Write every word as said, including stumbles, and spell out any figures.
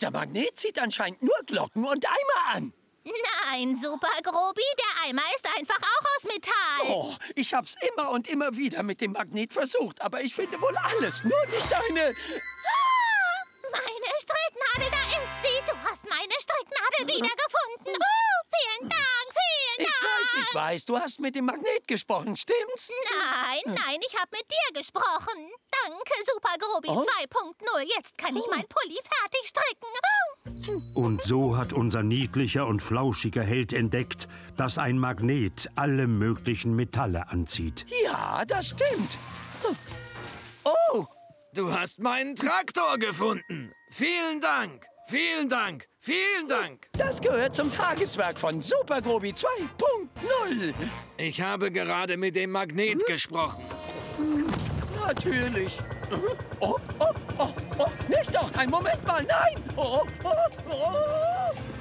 Dieser Magnet zieht anscheinend nur Glocken und Eimer an. Nein, Super Grobi, der Eimer ist einfach auch aus Metall. Oh, ich hab's immer und immer wieder mit dem Magnet versucht, aber ich finde wohl alles, nur nicht deine... Meine Stricknadel, da ist sie. Du hast meine Stricknadel wiedergefunden. Oh, vielen Dank, vielen Dank. Ich weiß, ich weiß, du hast mit dem Magnet gesprochen, stimmt's? Nein, nein, ich habe mit dir gesprochen. Danke, Super Grobi oh? zwei Punkt null. Jetzt kann ich mein Pulli fertig stricken. Oh. Und so hat unser niedlicher und flauschiger Held entdeckt, dass ein Magnet alle möglichen Metalle anzieht. Ja, das stimmt. Oh! Du hast meinen Traktor gefunden. Vielen Dank, vielen Dank, vielen Dank. Das gehört zum Tageswerk von Super Grobi zwei Punkt null. Ich habe gerade mit dem Magnet hm? gesprochen. Natürlich. Oh, oh, oh, oh, nicht doch. Ein Moment mal, nein. Oh, oh, oh.